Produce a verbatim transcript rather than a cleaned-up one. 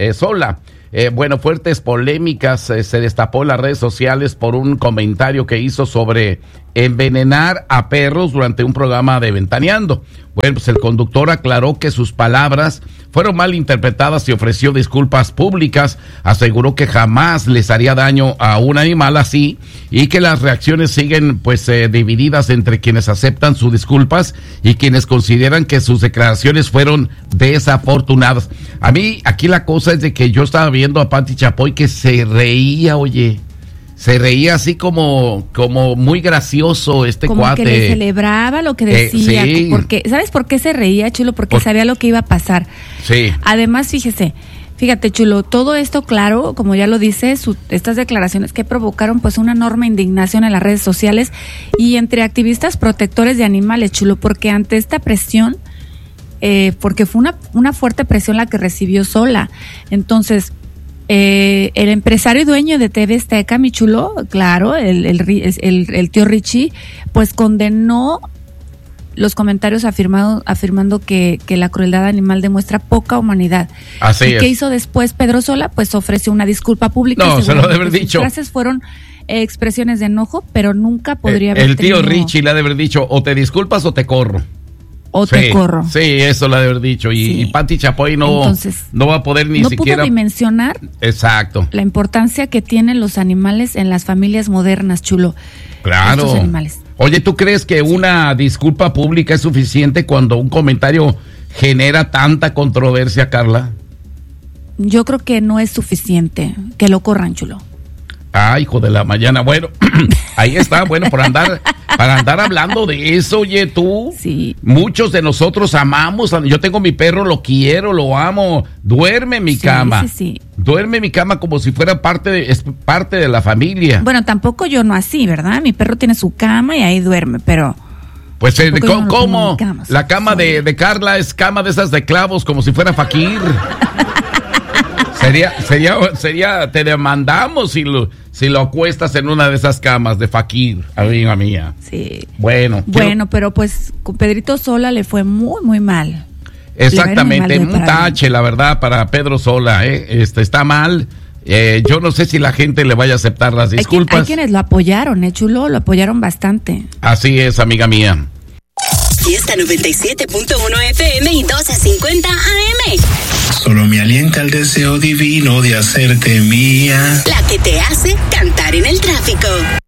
eh, Sola. Eh, bueno, fuertes polémicas eh, se destapó en las redes sociales por un comentario que hizo sobre envenenar a perros durante un programa de Ventaneando. Bueno, pues el conductor aclaró que sus palabras fueron mal interpretadas y ofreció disculpas públicas. Aseguró que jamás les haría daño a un animal así y que las reacciones siguen pues eh, divididas entre quienes aceptan sus disculpas y quienes consideran que sus declaraciones fueron desafortunadas. A mí aquí la cosa es de que yo estaba viendo a Pati Chapoy que se reía, oye. Se reía así como, como muy gracioso este como cuate. Como que le celebraba lo que decía. Eh, sí. Porque, ¿sabes por qué se reía, Chulo? Porque Por... sabía lo que iba a pasar. Sí. Además, fíjese, fíjate, Chulo, todo esto, claro, como ya lo dice, su, estas declaraciones que provocaron pues una enorme indignación en las redes sociales y entre activistas protectores de animales, Chulo, porque ante esta presión, eh, porque fue una, una fuerte presión la que recibió Sola. Entonces, Eh, el empresario y dueño de T V Azteca, mi Chulo, claro, el, el, el, el tío Richie, pues condenó los comentarios afirmado, afirmando que, que la crueldad animal demuestra poca humanidad. Así ¿Y es. qué hizo después Pedro Sola? Pues ofreció una disculpa pública. No, se lo debe haber dicho. Sus frases fueron eh, expresiones de enojo, pero nunca podría eh, haber El tío tenido... Richie le ha de haber dicho, o te disculpas o te corro. O sí, te corro. Sí, eso lo ha de haber dicho. Y, sí. y Pati Chapoy no, Entonces, no va a poder ni no siquiera... No pudo dimensionar Exacto. la importancia que tienen los animales en las familias modernas, Chulo. Claro. Estos animales. Oye, ¿tú crees que sí. una disculpa pública es suficiente cuando un comentario genera tanta controversia, Carla? Yo creo que no es suficiente. Que lo corran, Chulo. Ah, hijo de la mañana. Bueno, ahí está, bueno, por andar, para andar hablando de eso, oye, tú. Sí. Muchos de nosotros amamos, yo tengo mi perro, lo quiero, lo amo, duerme en mi sí, cama. Sí, sí. Duerme en mi cama como si fuera parte de, es parte de la familia. Bueno, tampoco yo no así, ¿verdad? Mi perro tiene su cama y ahí duerme, pero... Pues, eh, ¿cómo? No ¿cómo? Cama, la cama de, de Carla es cama de esas de clavos, como si fuera fakir. Sería, sería, sería, te demandamos si lo, si lo acuestas en una de esas camas de fakir, amiga mía. Sí. Bueno. Bueno, quiero... pero pues con Pedrito Sola le fue muy, muy mal. Exactamente, muy mal un tache, la verdad, para Pedro Sola, ¿eh? Este, está mal. Eh, yo no sé si la gente le vaya a aceptar las disculpas. Hay, hay quienes lo apoyaron, ¿eh, Chulo? Lo apoyaron bastante. Así es, amiga mía. Fiesta noventa y siete punto uno F M y doce cincuenta A M. Solo me alienta el deseo divino de hacerte mía. La que te hace cantar en el tráfico.